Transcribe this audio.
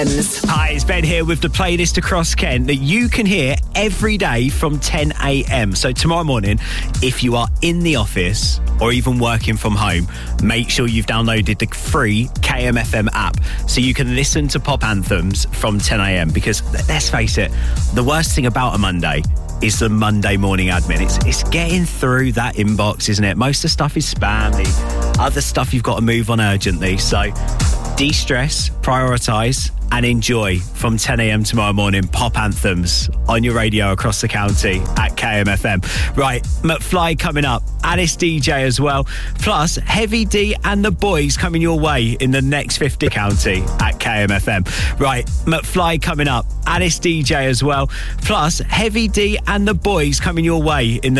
Hi, it's Ben here with the playlist across Kent that you can hear every day from 10 a.m. So tomorrow morning, if you are in the office or even working from home, make sure you've downloaded the free KMFM app so you can listen to pop anthems from 10 a.m. Because let's face it, the worst thing about a Monday is the Monday morning admin. It's getting through that inbox, isn't it? Most of the stuff is spam. The other stuff you've got to move on urgently. So de-stress, prioritise and enjoy from 10 a.m. tomorrow morning pop anthems on your radio across the county at KMFM. Right, McFly coming up, Alice DJ as well, plus Heavy D and the boys coming your way in the next 50 county at KMFM. Right, McFly coming up, Alice DJ as well, plus Heavy D and the boys coming your way in the